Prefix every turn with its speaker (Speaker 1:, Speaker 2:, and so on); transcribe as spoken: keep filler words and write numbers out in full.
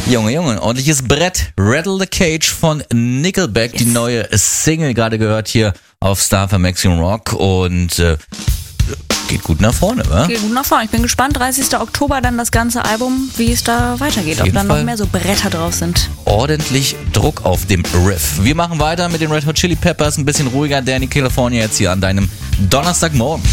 Speaker 1: Junge, Junge, ordentliches Brett. Rattle the Cage von Nickelback, yes. Die neue Single, gerade gehört hier auf Star für Maximum Rock und äh, geht gut nach vorne, wa?
Speaker 2: Geht gut nach vorne. Ich bin gespannt, dreißigster Oktober dann das ganze Album, wie es da weitergeht. Ob dann noch mehr so Bretter drauf sind.
Speaker 1: Ordentlich Druck auf dem Riff. Wir machen weiter mit den Red Hot Chili Peppers, ein bisschen ruhiger. Danny California jetzt hier an deinem Donnerstagmorgen.